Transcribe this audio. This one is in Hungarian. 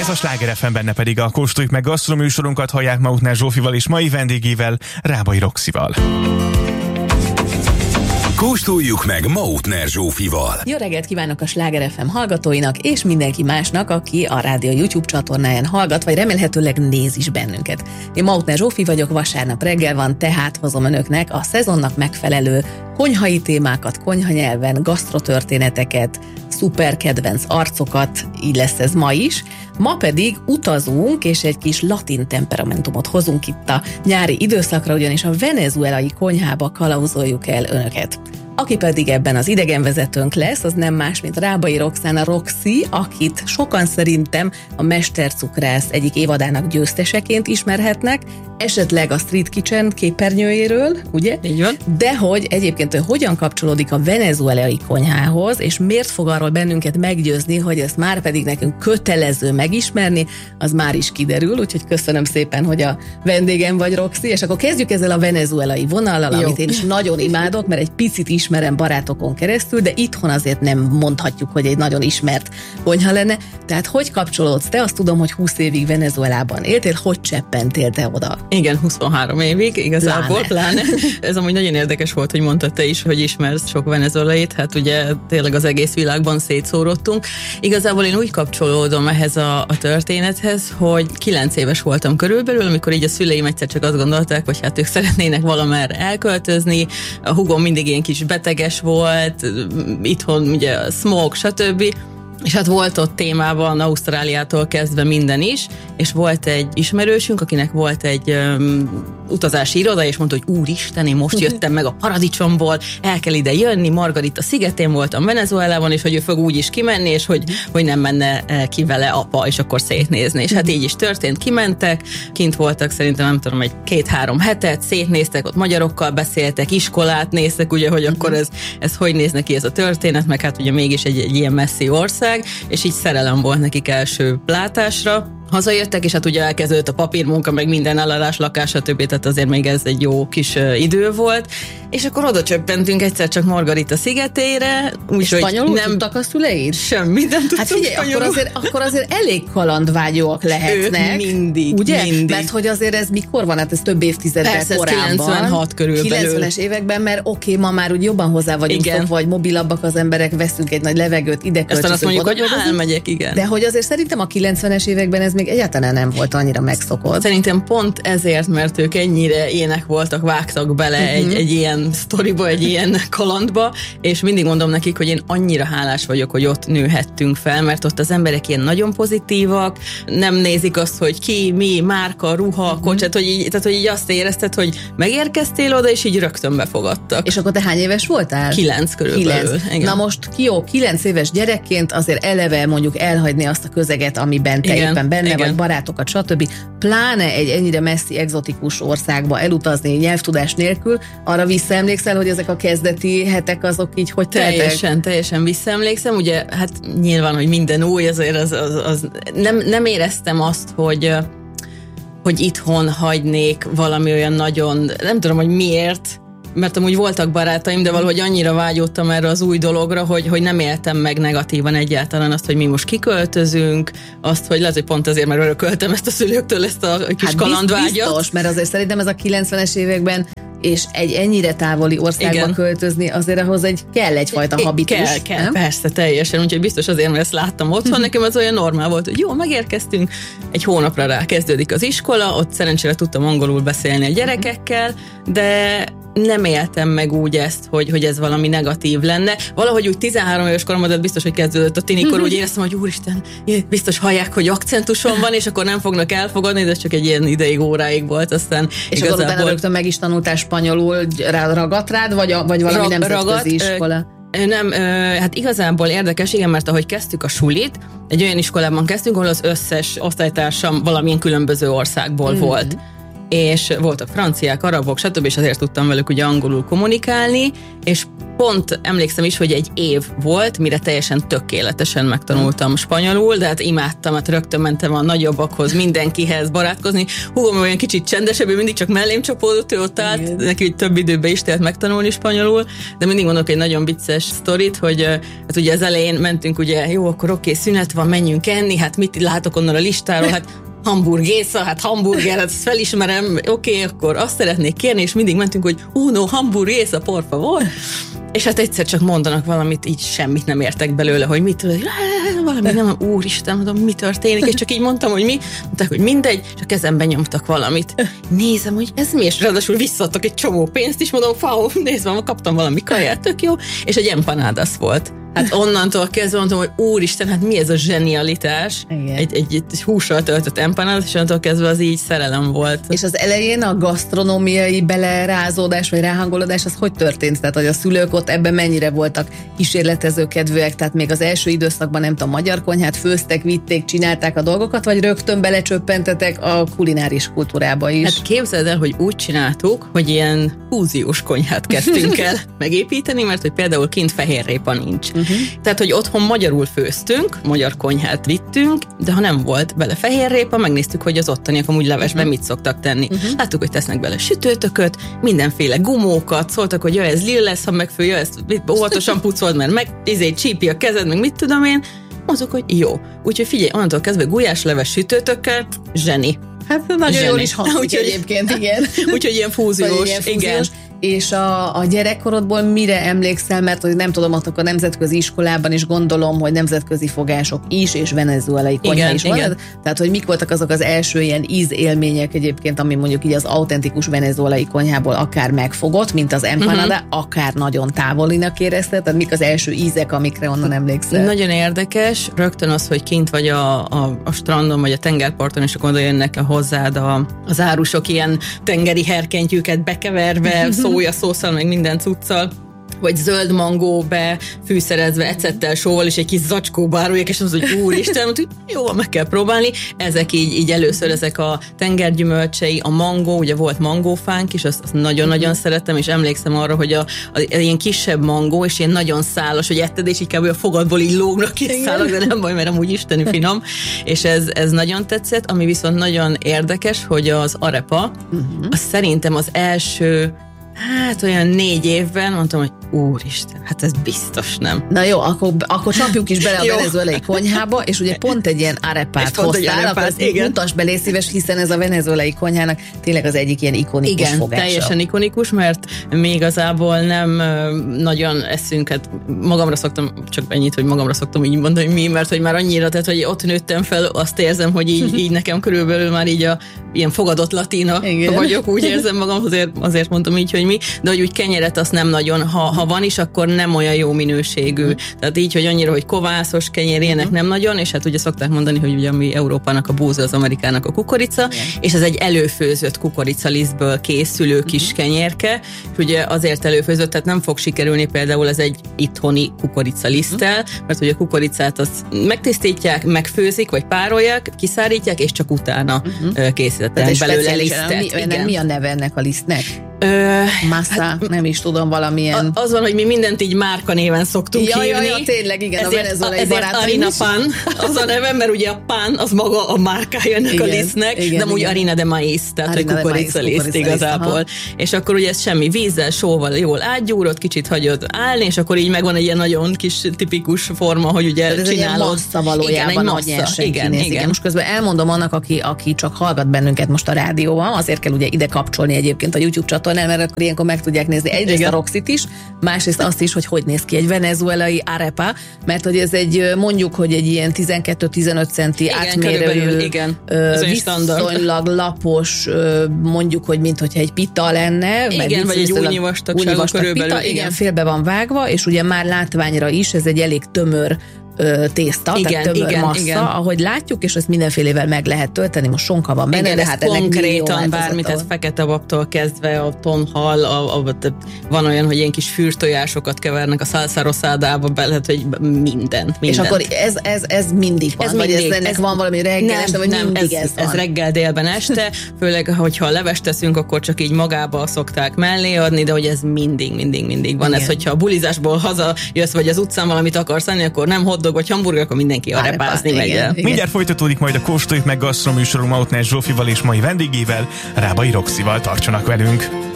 Ez a Sláger FM, benne pedig a Kóstoljuk meg Gasztro műsorunkat hallják Mautner Zsófival és mai vendégével, Rábai Roxival. Kóstoljuk meg Mautner Zsófival. Jó reggelt kívánok a Sláger FM hallgatóinak, és mindenki másnak, aki a rádió YouTube csatornáján hallgat, vagy remélhetőleg néz is bennünket. Én Mautner Zsófi vagyok, vasárnap reggel van, tehát hozom önöknek a szezonnak megfelelő konyhai témákat, konyhanyelven, gasztrotörténeteket, szuper kedvenc arcokat, így lesz ez ma is. Ma pedig utazunk, és egy kis latin temperamentumot hozunk itt a nyári időszakra, ugyanis a venezuelai konyhába kalauzoljuk el önöket. Aki pedig ebben az idegenvezetőnk lesz, az nem más, mint Rábai Roxana Roxy, akit sokan szerintem a Mestercukrász egyik évadának győzteseként ismerhetnek, esetleg a Street Kitchen képernyőjéről, ugye? Így van. De hogy egyébként ő hogyan kapcsolódik a venezuelai konyhához, és miért fog arról bennünket meggyőzni, hogy ezt már pedig nekünk kötelező megismerni, az már is kiderül, úgyhogy köszönöm szépen, hogy a vendégem vagy, Roxy, és akkor kezdjük ezzel a venezuelai vonallal, amit én is nagyon imádok, mert egy picit ismerem barátokon keresztül, de itthon azért nem mondhatjuk, hogy egy nagyon ismert konyha lenne. Tehát hogy kapcsolódsz? Te azt tudom, hogy 20 évig Venezuelában éltél, hogy cseppentél te oda? Igen, 23 évig, igazából pláne. Ez amúgy nagyon érdekes volt, hogy mondtad te is, hogy ismersz sok venezuelait, hát ugye tényleg az egész világban szétszórodtunk. Igazából én úgy kapcsolódom ehhez a történethez, hogy 9 éves voltam körülbelül, amikor így a szüleim egyszer csak azt gondolták, hogy hát ők szeretnének valamerre elköltözni, a húgom mindig ilyen kis beteges volt, itthon ugye smog, stb., és hát volt ott témában Ausztráliától kezdve minden is, és volt egy ismerősünk, akinek volt egy utazási iroda, és mondta, hogy úristen, én most jöttem meg a paradicsomból, el kell ide jönni, Margarita szigetén voltam Venezuelában, és hogy ő fog úgy is kimenni, és hogy nem menne ki vele apa, és akkor szétnézni. És hát így is történt, kimentek, kint voltak szerintem, nem tudom, egy 2-3 hetet, szétnéztek, ott magyarokkal beszéltek, iskolát néztek, ugye, hogy akkor ez hogy néz neki ez a történet, meg hát ugye mégis egy ilyen messzi ország, és így szerelem volt nekik első látásra. Hazajöttek, és hát ugye elkezdődött a papírmunka, meg minden eladás, lakás, stb. Tehát azért még ez egy jó kis idő volt. És akkor oda csöppentünk egyszer csak Margarita szigetére. És spanyolul nem tudtak a szüleid? Semmit nem tudtuk. Hát figyelj, akkor azért elég kalandvágyóak lehetnek. Ők mindig, ugye? mindig. Mert hogy azért ez mikor van? Hát ez több évtizeddel korábban. 96 körülbelül. 90-es években, mert oké, ma már úgy jobban hozzá vagyunk szokva, vagy mobilabbak az emberek, veszünk egy nagy levegőt, ide költözünk. Aztán azt mondjuk, hogy elmegyek, igen. De hogy azért szerintem a 90-es években ez még egyáltalán nem volt annyira megszokott. Szerintem pont ezért, mert ők ennyire ilyenek voltak, vágtak bele egy ilyen sztoriba, egy ilyen kalandba, és mindig mondom nekik, hogy én annyira hálás vagyok, hogy ott nőhettünk fel, mert ott az emberek ilyen nagyon pozitívak, nem nézik azt, hogy ki, mi, márka, ruha, kocs, tehát hogy így azt érezted, hogy megérkeztél oda, és így rögtön befogadtak. És akkor te hány éves voltál? 9 körülbelül. 9. Na most jó, 9 éves gyerekként azért eleve mondjuk elhagyni azt a közeget, amiben te éppen benne vagy, barátokat, stb. Pláne egy ennyire messzi, egzotikus országba elutazni nyelvtudás nélkül, arra visszaemlékszel, hogy ezek a kezdeti hetek azok így hogy teltek? Teljesen visszaemlékszem, ugye hát nyilván, hogy minden új, azért az nem éreztem azt, hogy itthon hagynék valami olyan nagyon, nem tudom, hogy miért, mert amúgy voltak barátaim, de valahogy annyira vágyódtam erre az új dologra, hogy nem éltem meg negatívan egyáltalán azt, hogy mi most kiköltözünk, azt, hogy lehet, hogy pont azért, mert örököltem ezt a szülőktől, ezt a kis kalandvágyat. Biztos, mert azért szerintem ez a 90-es években és egy ennyire távoli országba költözni, azért ahhoz kell egyfajta habitus. Kell, persze, teljesen. Úgyhogy biztos azért, mert ezt láttam otthon, nekem az olyan normál volt, hogy jó, megérkeztünk, egy hónapra rá kezdődik az iskola, ott szerencsére tudtam angolul beszélni a gyerekekkel, de nem éltem meg úgy ezt, hogy ez valami negatív lenne. Valahogy úgy 13 éves koromban biztos, hogy kezdődött a tinikor, úgy éreztem, hogy úristen, biztos hallják, hogy akcentusom van, és akkor nem fognak elfogadni, de ez csak egy ilyen ideig, óráig volt, aztán és igazából... akkor utána rögtön meg is tanultál spanyolul, ragadt rád, vagy valami nemzetközi iskola? Nem, hát igazából érdekes, igen, mert ahogy kezdtük a sulit, egy olyan iskolában kezdtünk, ahol az összes osztálytársam valamilyen különböző országból volt. és voltak franciák, arabok, stb. És azért tudtam velük ugye angolul kommunikálni, és pont emlékszem is, hogy egy év volt, mire teljesen tökéletesen megtanultam spanyolul, de hát imádtam, hát rögtön mentem a nagyobbakhoz, mindenkihez barátkozni. Húgom olyan kicsit csendesebb, ő mindig csak mellém csapódott, ő ott állt, neki több időben is telt megtanulni spanyolul, de mindig mondok egy nagyon vicces sztorit, hogy hát ugye az elején mentünk, ugye jó, akkor oké, szünet van, menjünk enni, hát mit látok onnan a listáról, hát hamburgésza, hát hamburger, hát ezt felismerem, oké, akkor azt szeretnék kérni, és mindig mentünk, hogy uno hamburgésza, por favor. És hát egyszer csak mondanak valamit, így semmit nem értek belőle, hogy mit, valami nem, úristen, mondom, mi történik, és csak így mondtam, hogy mi, mondták, hogy mindegy, és a kezembe nyomtak valamit. Nézem, hogy ez mi, és ráadásul visszaadtak egy csomó pénzt is, mondom, nézve, kaptam valami kaját, tök jó, és egy empanadas volt. Hát onnantól kezdve mondtam, hogy úristen, hát mi ez a zsenialitás? Egy hússal töltött empanadas, és onnantól kezdve az így szerelem volt. És az elején a gasztronómiai belerázódás, vagy ráhangolódás, az hogy történt? Tehát, hogy a szülők ott ebben mennyire voltak kísérletezőkedvűek, tehát még az első időszakban nem tudom, magyar konyhát főztek, vitték, csinálták a dolgokat, vagy rögtön belecsöppentetek a kulináris kultúrába is? Hát képzeld el, hogy úgy csináltuk, hogy ilyen fúziós konyhát kezdtünk el megépíteni, mert hogy például kint fehérrépa nincs. Tehát, hogy otthon magyarul főztünk, magyar konyhát vittünk, de ha nem volt bele fehérrépa, megnéztük, hogy az ottaniak amúgy levesben mit szoktak tenni. Láttuk, hogy tesznek bele sütőtököt, mindenféle gumókat, szóltak, hogy ez lill lesz, ha megfője, ezt óvatosan pucold, mert csípi a kezed, meg mit tudom én. Azok, hogy jó. Úgyhogy figyelj, onnantól kezdve gulyásleves sütőtökkel, zseni. Hát nagyon jól is hangzik egyébként, igen. Úgyhogy ilyen fúziós, igen. És a gyerekkorodból mire emlékszel, mert hogy nem tudom, ott a nemzetközi iskolában is gondolom, hogy nemzetközi fogások is, és venezuelai konyha is van. Tehát, hogy mik voltak azok az első ilyen ízélmények egyébként, ami mondjuk így az autentikus venezuelai konyhából akár megfogott, mint az empanada, akár nagyon távolinak érezted, tehát mik az első ízek, amikre onnan emlékszel? Nagyon érdekes, rögtön az, hogy kint vagy a strandon, vagy a tengerparton, és akkor oda jönnek hozzád az árusok ilyen tengeri herkentyűket bekeverve, szójaszósszal, meg minden cuccal, vagy zöld mangó befűszerezve ecettel, sóval, és egy kis zacskóba árulják, és az, hogy úristen, hogy jó, meg kell próbálni. Ezek így először ezek a tengergyümölcsei, a mangó, ugye volt mangófánk is, azt nagyon-nagyon szerettem, és emlékszem arra, hogy a ilyen kisebb mangó, és ilyen nagyon szálas, hogy etted, és így kb. A fogadból így lógnak ki szálak, de nem baj, mert amúgy isteni finom, és ez nagyon tetszett, ami viszont nagyon érdekes, hogy az arepa, az szerintem az első, hát olyan 4 évben mondtam, hogy úristen, hát ez biztos nem. Na jó, akkor csapjuk is bele a venezuelai konyhába, és ugye pont egy ilyen arepát hoztál, akkor mutasd be, légy szíves, hiszen ez a venezuelai konyhának tényleg az egyik ilyen ikonikus fogása. Teljesen ikonikus, mert mi igazából nem nagyon eszünk, hát magamra szoktam, csak ennyit, hogy magamra szoktam így mondani, hogy mi, mert hogy már annyira, tehát hogy ott nőttem fel, azt érzem, hogy így nekem körülbelül már így ilyen fogadott latina vagyok, úgy érzem magam, azért mondtam így, hogy mi, de hogy úgy kenyeret azt nem nagyon, ha van is, akkor nem olyan jó minőségű. Tehát így, hogy annyira, hogy kovászos kenyér, ilyenek nem nagyon, és hát ugye szokták mondani, hogy ugye mi Európának a búza, az Amerikának a kukorica, és ez egy előfőzött kukoricalisztből készülő kis kenyérke, és ugye azért előfőzött, tehát nem fog sikerülni például ez egy itthoni kukoricaliszttel, mert ugye a kukoricát azt megtisztítják, megfőzik, vagy párolják, kiszárítják, és csak utána készítettek belőle lisztet. Mi a neve ennek a lisztnek? Massa, hát, nem is tudom, valamilyen. Az van, hogy mi mindent így márka néven szoktunk hívni. Ja, tényleg, igen, ezért, a venezuelai barátaim Arina Pan, az a neve, mert ugye a pan, az maga a márkája ennek a lisztnek, de úgy Harina de Maíz, tehát hogy kukoricaliszt igazából. Aha. És akkor ugye ez semmi vízzel, sóval jól átgyúrod, kicsit hagyod állni, és akkor így megvan egy ilyen nagyon kis tipikus forma, hogy ugye ez csinálod. Ez egy massza valójában, nagy nyersen kinéz. Igen. Most közben elmondom annak, aki csak hallgat bennünket most a rádióban, azért kell ugye ide kapcsolni egyébként a YouTube csatornán, mert akkor ilyenkor meg tudják nézni egyrészt a Roxit is, másrészt azt is, hogy néz ki egy venezuelai arepa, mert hogy ez egy, mondjuk, hogy egy ilyen 12-15 centi átmérőjű, viszonylag lapos, mondjuk, hogy mintha egy pita lenne. Igen, vagy egy újnyi vastagságú körülbelül. Igen, félbe van vágva, és ugye már látványra is, ez egy elég tömör tészta, igen, tehát tömör massza, igen. ahogy látjuk, és ezt mindenfélevel meg lehet tölteni, most sonka van benne, igen, de hát konkrétan bármit, tehát fekete babtól kezdve a tonhal, van olyan, hogy ilyen kis fürtojásokat kevernek a salsa rosadába, be lehet, hogy mindent. És akkor ez mindig van, vagy ennek van valami reggel este, vagy mindig ez van? Ez reggel, délben, este, főleg, hogyha levest teszünk, akkor csak így magába szokták mellé adni, de hogy ez mindig van. Igen. Ez, hogyha a bulizásból hazajössz, vagy az utcán valamit akarsz enni, akkor nem hotdog vagy hamburger, akkor mindenki arepázni megy el. Mindjárt folytatódik majd a Kóstoljuk meg gasztroműsorunk Mautner Zsófival és mai vendégével, Rábai Roxival. Tartsanak velünk!